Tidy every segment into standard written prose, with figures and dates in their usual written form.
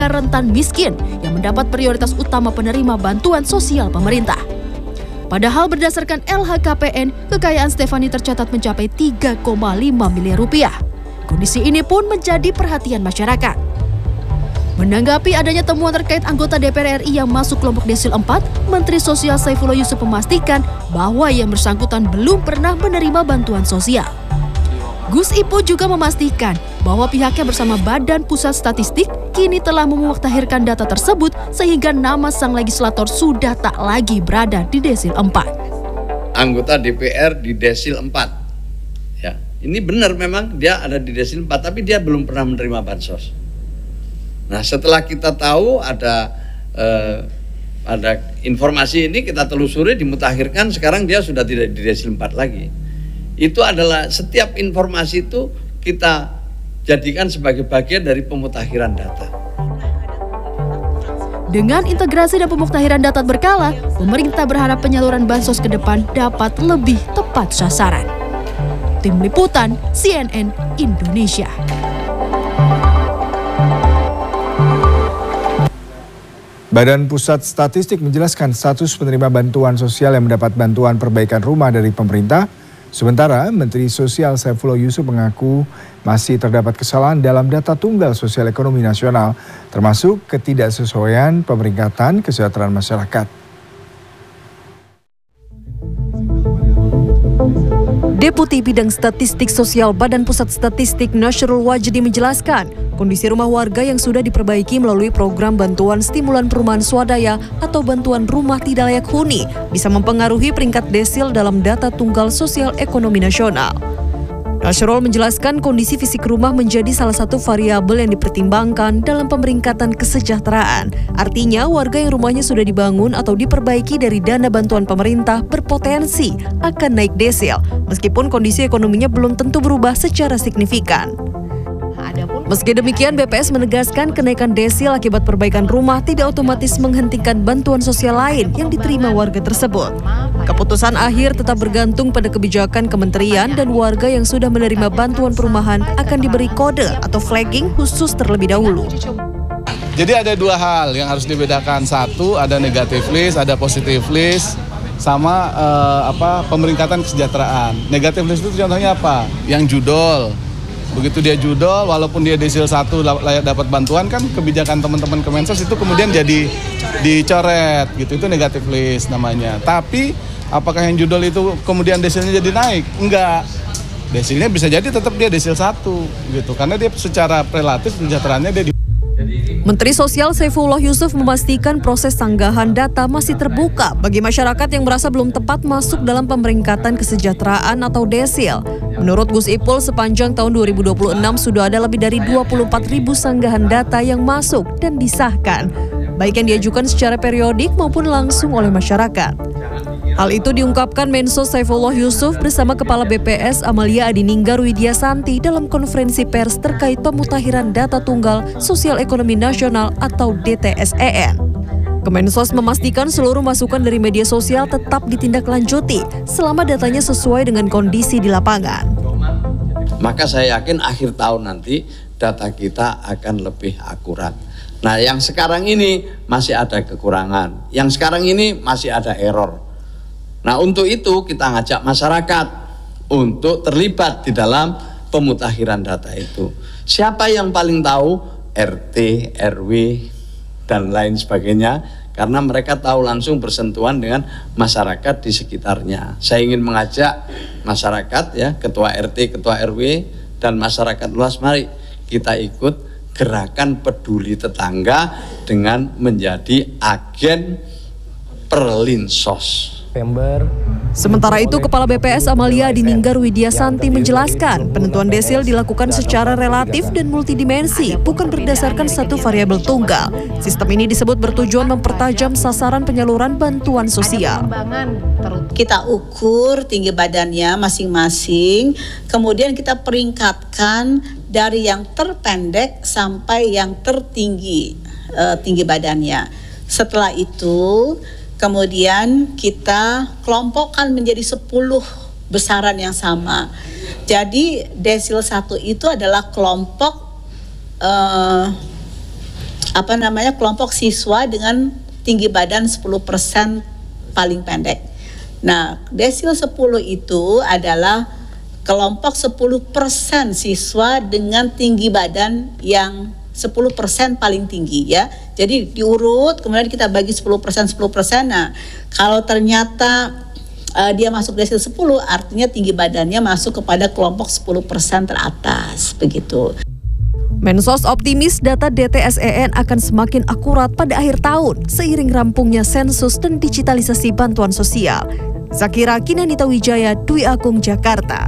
rentan miskin yang mendapat prioritas utama penerima bantuan sosial pemerintah. Padahal berdasarkan LHKPN, kekayaan Stefani tercatat mencapai 3,5 miliar rupiah. Kondisi ini pun menjadi perhatian masyarakat. Menanggapi adanya temuan terkait anggota DPR RI yang masuk kelompok desil 4, Menteri Sosial Saifullah Yusuf memastikan bahwa yang bersangkutan belum pernah menerima bantuan sosial. Gus Ipul juga memastikan bahwa pihaknya bersama Badan Pusat Statistik kini telah memutakhirkan data tersebut sehingga nama sang legislator sudah tak lagi berada di desil 4. Anggota DPR di desil 4. Ya, ini benar memang dia ada di desil 4 tapi dia belum pernah menerima bansos. Nah, setelah kita tahu ada informasi ini, kita telusuri, dimutakhirkan, sekarang dia sudah tidak di desil 4 lagi. Itu adalah setiap informasi itu kita jadikan sebagai bagian dari pemutakhiran data. Dengan integrasi dan pemutakhiran data berkala, pemerintah berharap penyaluran bansos ke depan dapat lebih tepat sasaran. Tim Liputan CNN Indonesia. Badan Pusat Statistik menjelaskan status penerima bantuan sosial yang mendapat bantuan perbaikan rumah dari pemerintah. Sementara Menteri Sosial Saifullah Yusuf mengaku masih terdapat kesalahan dalam data tunggal sosial ekonomi nasional, termasuk ketidaksesuaian pemeringkatan kesejahteraan masyarakat. Deputi Bidang Statistik Sosial Badan Pusat Statistik Nasrul Wajdi menjelaskan, kondisi rumah warga yang sudah diperbaiki melalui program bantuan stimulan perumahan swadaya atau bantuan rumah tidak layak huni bisa mempengaruhi peringkat desil dalam data tunggal sosial ekonomi nasional. Nasrul menjelaskan kondisi fisik rumah menjadi salah satu variabel yang dipertimbangkan dalam pemeringkatan kesejahteraan. Artinya, warga yang rumahnya sudah dibangun atau diperbaiki dari dana bantuan pemerintah berpotensi akan naik desil, meskipun kondisi ekonominya belum tentu berubah secara signifikan. Meski demikian, BPS menegaskan kenaikan desil akibat perbaikan rumah tidak otomatis menghentikan bantuan sosial lain yang diterima warga tersebut. Keputusan akhir tetap bergantung pada kebijakan kementerian dan warga yang sudah menerima bantuan perumahan akan diberi kode atau flagging khusus terlebih dahulu. Jadi ada dua hal yang harus dibedakan. Satu, ada negatif list, ada positif list, sama pemeringkatan kesejahteraan. Negatif list itu contohnya apa? Yang judol. Begitu dia judol, walaupun dia desil 1 layak dapat bantuan, kan kebijakan teman-teman Kemensos itu kemudian jadi dicoret gitu, itu negatif list namanya. Tapi apakah yang judol itu kemudian desilnya jadi naik? Enggak. Desilnya bisa jadi tetap dia desil 1 gitu, karena dia secara relatif kesejahteraannya dia Menteri Sosial Saifullah Yusuf memastikan proses sanggahan data masih terbuka bagi masyarakat yang merasa belum tepat masuk dalam pemeringkatan kesejahteraan atau desil. Menurut Gus Ipul, sepanjang tahun 2026 sudah ada lebih dari 24.000 sanggahan data yang masuk dan disahkan, baik yang diajukan secara periodik maupun langsung oleh masyarakat. Hal itu diungkapkan Mensos Saifullah Yusuf bersama Kepala BPS Amalia Adininggar Widiasanti dalam konferensi pers terkait pemutakhiran data tunggal sosial ekonomi nasional atau DTSEN. Kemensos memastikan seluruh masukan dari media sosial tetap ditindaklanjuti selama datanya sesuai dengan kondisi di lapangan. Maka saya yakin akhir tahun nanti data kita akan lebih akurat. Nah, yang sekarang ini masih ada kekurangan, yang sekarang ini masih ada error. Nah, untuk itu kita ngajak masyarakat untuk terlibat di dalam pemutakhiran data itu. Siapa yang paling tahu? RT, RW, dan lain sebagainya, karena mereka tahu langsung bersentuhan dengan masyarakat di sekitarnya. Saya ingin mengajak masyarakat, ya, ketua RT, ketua RW, dan masyarakat luas, mari kita ikut gerakan peduli tetangga dengan menjadi agen Perlinsos. Sementara itu, Kepala BPS Amalia Adininggar Widiasanti menjelaskan penentuan desil dilakukan secara relatif dan multidimensi, bukan berdasarkan satu variabel tunggal. Sistem ini disebut bertujuan mempertajam sasaran penyaluran bantuan sosial. Kita ukur tinggi badannya masing-masing, kemudian kita peringkatkan dari yang terpendek sampai yang tertinggi tinggi badannya. Setelah itu kemudian kita kelompokkan menjadi 10 besaran yang sama. Jadi desil 1 itu adalah kelompok kelompok siswa dengan tinggi badan 10% paling pendek. Nah, desil 10 itu adalah kelompok 10% siswa dengan tinggi badan yang 10% paling tinggi ya. Jadi diurut, kemudian kita bagi 10%. Nah, kalau ternyata dia masuk desil 10, artinya tinggi badannya masuk kepada kelompok 10% teratas, begitu. Mensos optimis data DTSEN akan semakin akurat pada akhir tahun seiring rampungnya sensus dan digitalisasi bantuan sosial. Zakira Kinanita Wijaya, Dwi Agung, Jakarta.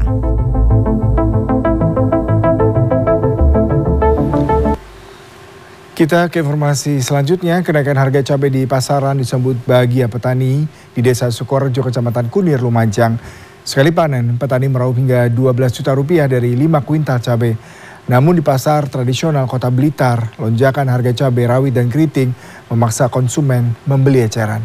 Kita ke informasi selanjutnya, kenaikan harga cabai di pasaran disambut bahagia petani di Desa Sukorejo, Kecamatan Kunir, Lumajang. Sekali panen, petani meraup hingga 12 juta rupiah dari 5 kuintal cabai. Namun di pasar tradisional Kota Blitar, lonjakan harga cabai rawit dan keriting memaksa konsumen membeli eceran.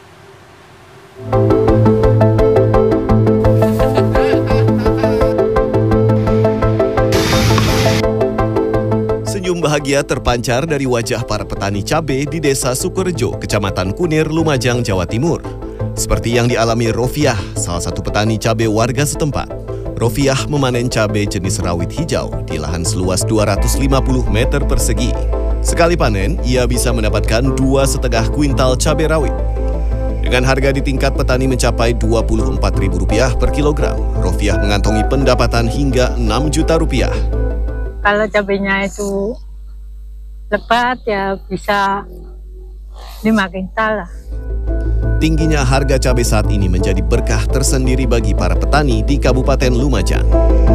Senyum bahagia terpancar dari wajah para petani cabai di Desa Sukorejo, Kecamatan Kunir, Lumajang, Jawa Timur. Seperti yang dialami Rofiah, salah satu petani cabai warga setempat. Rofiah memanen cabai jenis rawit hijau di lahan seluas 250 meter persegi. Sekali panen, ia bisa mendapatkan 2,5 kuintal cabai rawit. Dengan harga di tingkat petani mencapai Rp24.000 per kilogram, Rofiah mengantongi pendapatan hingga Rp6 juta. Kalau cabainya itu lebat ya bisa 5 kuintal lah. Tingginya harga cabai saat ini menjadi berkah tersendiri bagi para petani di Kabupaten Lumajang.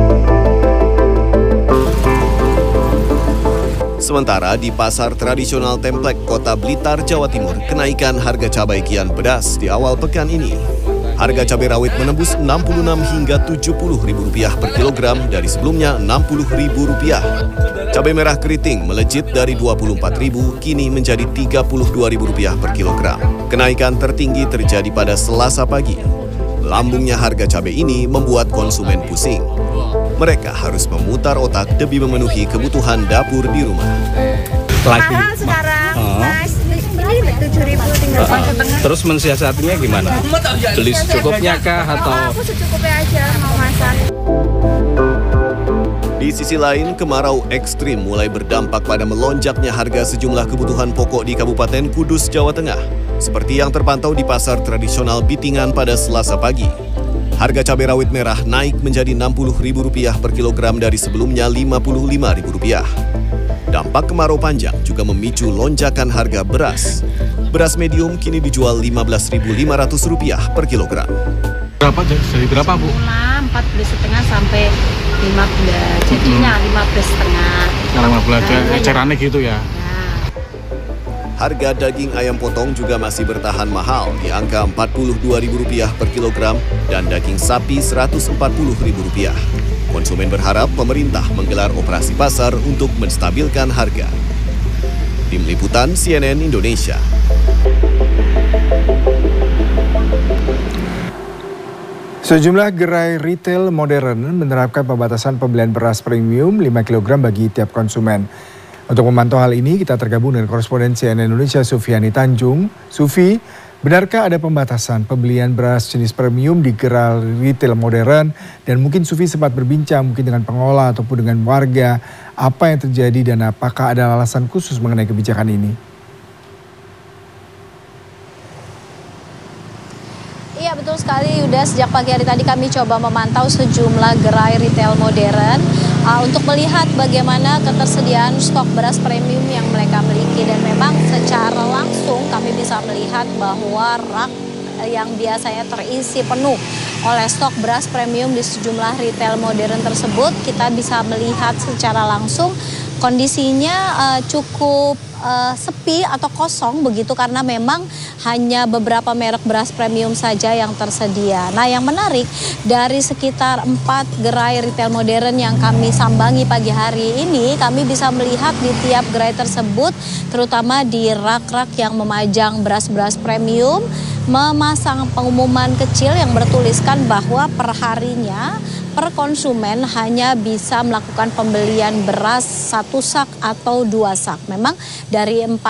Sementara di pasar tradisional Templek, Kota Blitar, Jawa Timur, kenaikan harga cabai kian pedas di awal pekan ini. Harga cabai rawit menembus Rp66 hingga Rp70.000 per kilogram dari sebelumnya Rp60.000. Cabai merah keriting melejit dari Rp24.000 kini menjadi Rp32.000 per kilogram. Kenaikan tertinggi terjadi pada Selasa pagi. Lambungnya harga cabai ini membuat konsumen pusing. Mereka harus memutar otak demi memenuhi kebutuhan dapur di rumah. Mahal sekarang, Mas. Ini 7.000 tinggal setengah. Terus mensiasatinya gimana? Beli secukupnya kah atau? Aku secukupnya aja mau masak. Di sisi lain, kemarau ekstrim mulai berdampak pada melonjaknya harga sejumlah kebutuhan pokok di Kabupaten Kudus, Jawa Tengah. Seperti yang terpantau di pasar tradisional Bitingan pada Selasa pagi. Harga cabai rawit merah naik menjadi Rp60.000 per kilogram dari sebelumnya Rp55.000. Dampak kemarau panjang juga memicu lonjakan harga beras. Beras medium kini dijual Rp15.500 per kilogram. Berapa? Dari berapa, Bu? 14,5 sampai 15. Jadinya 15,5. Sekarang 15 ecerannya gitu ya. Harga daging ayam potong juga masih bertahan mahal di angka Rp42.000 per kilogram dan daging sapi Rp140.000. Konsumen berharap pemerintah menggelar operasi pasar untuk menstabilkan harga. Tim Liputan CNN Indonesia. Sejumlah gerai retail modern menerapkan pembatasan pembelian beras premium 5 kg bagi tiap konsumen. Untuk memantau hal ini, kita tergabung dengan koresponden CNN Indonesia Sufiani Tanjung. Sufi, benarkah ada pembatasan pembelian beras jenis premium di gerai retail modern? Dan mungkin Sufi sempat berbincang mungkin dengan pengelola ataupun dengan warga. Apa yang terjadi dan apakah ada alasan khusus mengenai kebijakan ini? Iya betul sekali Yuda, sejak pagi hari tadi kami coba memantau sejumlah gerai retail modern untuk melihat bagaimana ketersediaan stok beras premium yang mereka miliki. Dan memang secara langsung kami bisa melihat bahwa rak yang biasanya terisi penuh oleh stok beras premium di sejumlah retail modern tersebut, kita bisa melihat secara langsung kondisinya cukup sepi atau kosong begitu, karena memang hanya beberapa merek beras premium saja yang tersedia. Nah, yang menarik dari sekitar 4 gerai retail modern yang kami sambangi pagi hari ini, kami bisa melihat di tiap gerai tersebut, terutama di rak-rak yang memajang beras-beras premium, memasang pengumuman kecil yang bertuliskan bahwa perharinya per konsumen hanya bisa melakukan pembelian beras 1 sak atau 2 sak. Memang dari 4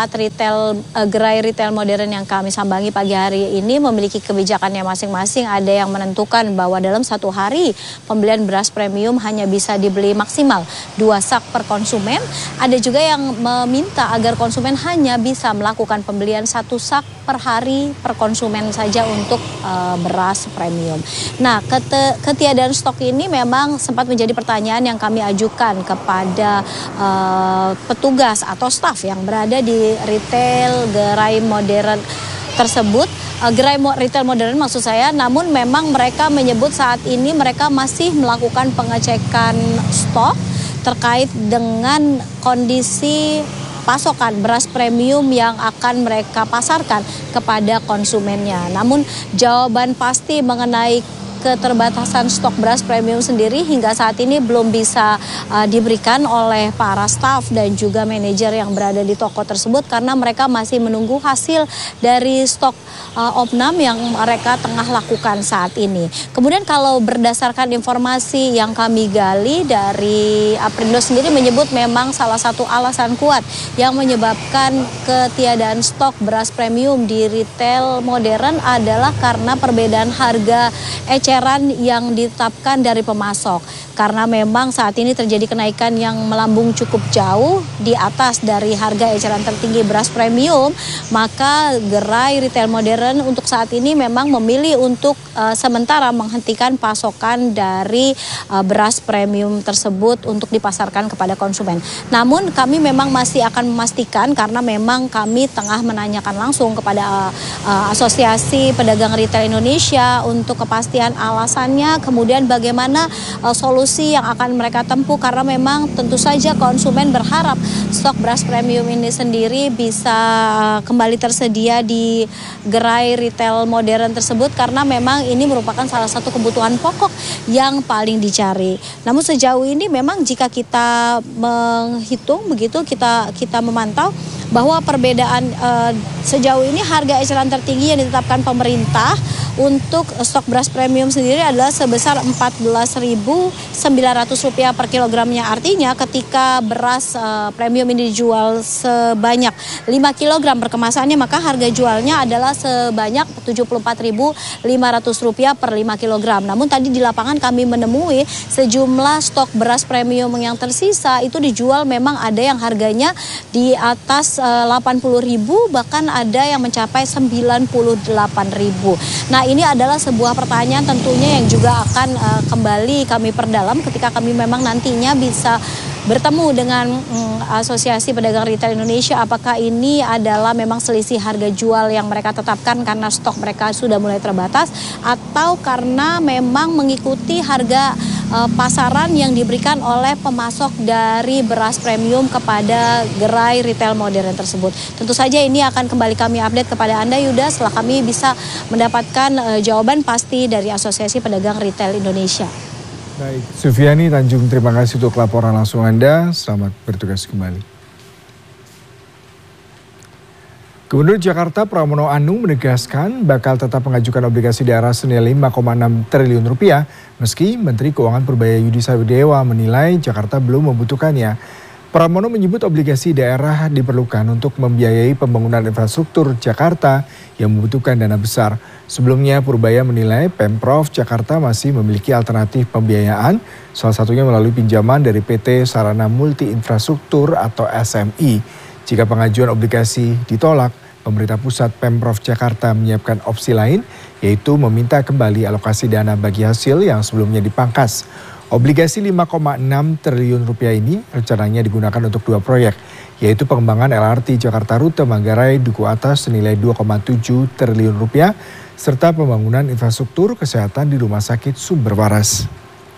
gerai retail modern yang kami sambangi pagi hari ini memiliki kebijakannya masing-masing. Ada yang menentukan bahwa dalam 1 hari pembelian beras premium hanya bisa dibeli maksimal 2 sak per konsumen. Ada juga yang meminta agar konsumen hanya bisa melakukan pembelian 1 sak per hari per konsumen saja untuk beras premium. Nah, ketiadaan stok ini memang sempat menjadi pertanyaan yang kami ajukan kepada petugas atau staf yang berada di retail gerai modern tersebut. Gerai retail modern maksud saya, namun memang mereka menyebut saat ini mereka masih melakukan pengecekan stok terkait dengan kondisi pasokan beras premium yang akan mereka pasarkan kepada konsumennya. Namun jawaban pasti mengenai keterbatasan stok beras premium sendiri hingga saat ini belum bisa diberikan oleh para staf dan juga manajer yang berada di toko tersebut karena mereka masih menunggu hasil dari stok opnam yang mereka tengah lakukan saat ini. Kemudian kalau berdasarkan informasi yang kami gali dari Aprindo sendiri menyebut memang salah satu alasan kuat yang menyebabkan ketiadaan stok beras premium di retail modern adalah karena perbedaan harga eceran yang ditetapkan dari pemasok. Karena memang saat ini terjadi kenaikan yang melambung cukup jauh di atas dari harga eceran tertinggi beras premium, maka gerai retail modern untuk saat ini memang memilih untuk sementara menghentikan pasokan dari beras premium tersebut untuk dipasarkan kepada konsumen. Namun kami memang masih akan memastikan karena memang kami tengah menanyakan langsung kepada Asosiasi Pedagang Retail Indonesia untuk kepastian alasannya, kemudian bagaimana solusi yang akan mereka tempuh karena memang tentu saja konsumen berharap stok beras premium ini sendiri bisa kembali tersedia di gerai retail modern tersebut karena memang ini merupakan salah satu kebutuhan pokok yang paling dicari. Namun sejauh ini memang jika kita menghitung begitu, kita memantau bahwa perbedaan sejauh ini harga eceran tertinggi yang ditetapkan pemerintah untuk stok beras premium sendiri adalah sebesar Rp14.900 per kilogramnya. Artinya ketika beras premium ini dijual sebanyak 5 kg per kemasannya, maka harga jualnya adalah sebanyak Rp74.500 per 5 kg. Namun tadi di lapangan kami menemui sejumlah stok beras premium yang tersisa itu dijual memang ada yang harganya di atas 80.000, bahkan ada yang mencapai 98.000. Nah, ini adalah sebuah pertanyaan tentunya yang juga akan kembali kami perdalam ketika kami memang nantinya bisa bertemu dengan Asosiasi Pedagang Retail Indonesia, apakah ini adalah memang selisih harga jual yang mereka tetapkan karena stok mereka sudah mulai terbatas atau karena memang mengikuti harga pasaran yang diberikan oleh pemasok dari beras premium kepada gerai retail modern tersebut. Tentu saja ini akan kembali kami update kepada Anda, Yuda, setelah kami bisa mendapatkan jawaban pasti dari Asosiasi Pedagang Retail Indonesia. Baik, Sufiani Tanjung, terima kasih untuk laporan langsung Anda. Selamat bertugas kembali. Gubernur Jakarta Pramono Anung menegaskan bakal tetap mengajukan obligasi daerah senilai 5,6 triliun rupiah meski Menteri Keuangan Purbaya Yudi Saridewa menilai Jakarta belum membutuhkannya. Pramono menyebut obligasi daerah diperlukan untuk membiayai pembangunan infrastruktur Jakarta yang membutuhkan dana besar. Sebelumnya Purbaya menilai Pemprov Jakarta masih memiliki alternatif pembiayaan, salah satunya melalui pinjaman dari PT Sarana Multi Infrastruktur atau SMI. Jika pengajuan obligasi ditolak, pemerintah pusat Pemprov Jakarta menyiapkan opsi lain, yaitu meminta kembali alokasi dana bagi hasil yang sebelumnya dipangkas. Obligasi 5,6 triliun rupiah ini rencananya digunakan untuk 2 proyek, yaitu pengembangan LRT Jakarta Rute Manggarai Duku Atas senilai 2,7 triliun rupiah, serta pembangunan infrastruktur kesehatan di Rumah Sakit Sumber Waras.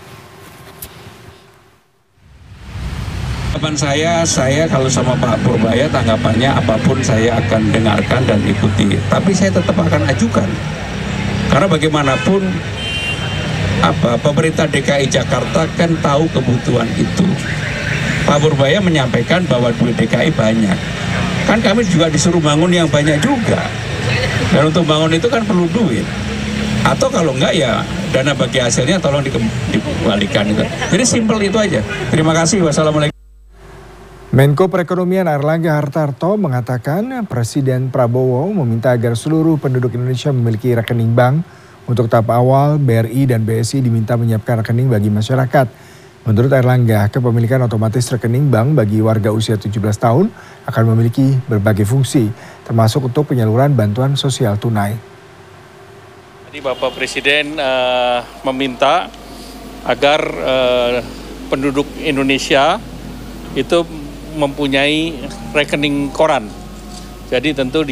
Tanggapan saya kalau sama Pak Purbaya tanggapannya apapun saya akan dengarkan dan ikuti. Tapi saya tetap akan ajukan. Karena bagaimanapun pemerintah DKI Jakarta kan tahu kebutuhan itu. Pak Purbaya menyampaikan bahwa duit DKI banyak. Kan kami juga disuruh bangun yang banyak juga. Dan untuk bangun itu kan perlu duit. Atau kalau enggak ya dana bagi hasilnya tolong dikembalikan. Jadi simpel itu aja. Terima kasih. Wassalamualaikum. Menko Perekonomian Airlangga Hartarto mengatakan Presiden Prabowo meminta agar seluruh penduduk Indonesia memiliki rekening bank. Untuk tahap awal, BRI dan BSI diminta menyiapkan rekening bagi masyarakat. Menurut Airlangga, kepemilikan otomatis rekening bank bagi warga usia 17 tahun akan memiliki berbagai fungsi, termasuk untuk penyaluran bantuan sosial tunai. Jadi Bapak Presiden meminta agar penduduk Indonesia itu mempunyai rekening koran. Jadi tentu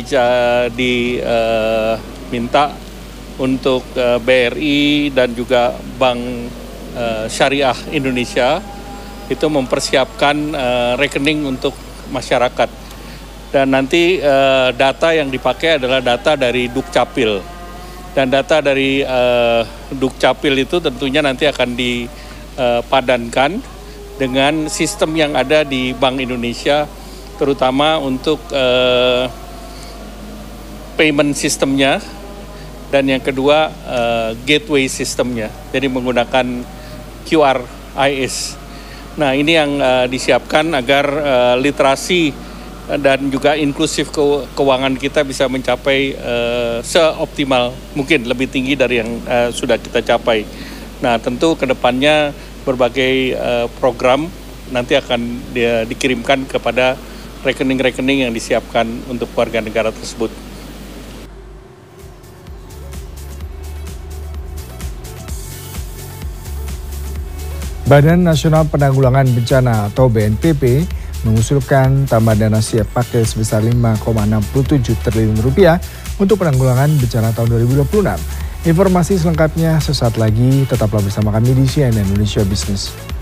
diminta untuk BRI dan juga Bank Syariah Indonesia itu mempersiapkan rekening untuk masyarakat. Dan nanti data yang dipakai adalah data dari Dukcapil. Dan data dari Dukcapil itu tentunya nanti akan dipadankan dengan sistem yang ada di Bank Indonesia, terutama untuk payment sistemnya. Dan yang kedua, gateway sistemnya, jadi menggunakan QRIS. Nah, ini yang disiapkan agar literasi dan juga inklusif keuangan kita bisa mencapai seoptimal mungkin, lebih tinggi dari yang sudah kita capai. Nah, tentu ke depannya berbagai program nanti akan dikirimkan kepada rekening-rekening yang disiapkan untuk warga negara tersebut. Badan Nasional Penanggulangan Bencana atau BNPB mengusulkan tambah dana siap pakai sebesar 5,67 triliun rupiah untuk penanggulangan bencana tahun 2026. Informasi selengkapnya sesaat lagi, tetaplah bersama kami di CNN Indonesia Business.